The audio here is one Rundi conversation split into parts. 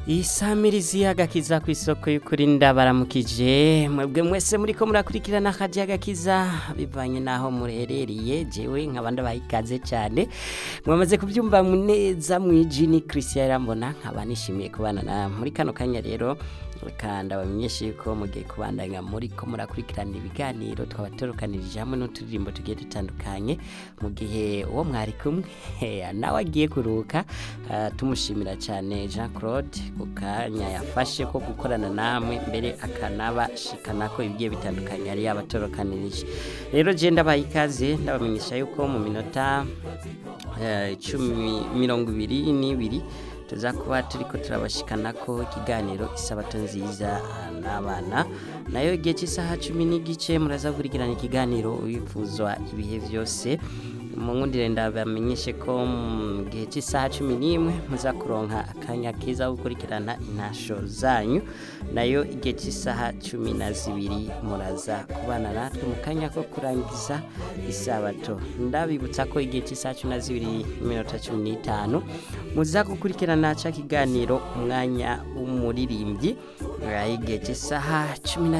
Isamirizi agakiza kw'isoko y'ukuri ndabaramukije mwebwe mwese muriko murakurikirana akaje agakiza bivanye naho muherereye jewe nkaba ndabaha ikaze cyane mwamaze kubyumva neza mwijini Christian Irambona nkaba nishimiye kubana na muri kano kanya rero kandi abamenyeshe ko mugiye kubandanya muri ko murakurikirana ibiganiro twabatorukanirije hamwe n'uturirimbo tugiye dutandukanye mu gihe uwo mwari kumwe nawe agiye kuruka tumushimira cyane Jean Claude kanya yafashe ko gukorana namwe mbere akanabashikana ko ibigiye bitandukanye yari yabatorokanirije rero je ndabaha ikaze ndabamenyesha yuko mu minota 22 tuza kuba turiko turabashikana ko ikiganiro isabato nziza n'abana nayo igihe cy'isaha 10 n'igice muraza kurigirana ikiganiro wifuzwa ibihe byose mu ngundire ndabamenyeshe ko mu gihe cy'isaha 11 muza kuronka akanya keza gukurikirana intasho zanyu nayo igihe cy'isaha 12 muraza kubana natwe mu kanya ko kurangiza isabato ndabibutsa ko igihe cy'isaha 12:15 muza gukurikirana ca kiganiro umwanya w'umuririmbyi igihe cy'isaha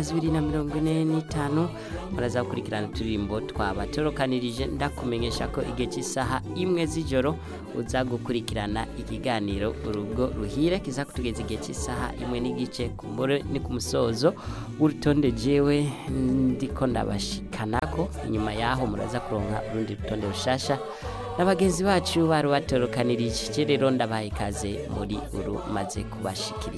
12:45 muraza gukurikirana turimbo twabatorokanirije ndakumenyesha ko igihe cy'isaha 1 z'ijoro uza gukurikirana ikiganiro urugo ruhire kiza kutugeza igihe cy'isaha 1 n'igice kumbore ni ku musozo urutonde jewe ndiko ndabashikanako inyuma yaho muraza kuronka urundi rutonde rushasha n'abagenzi bacu bari batorokanirije rero ndabaye ikaze muri uru maze kubashikiriza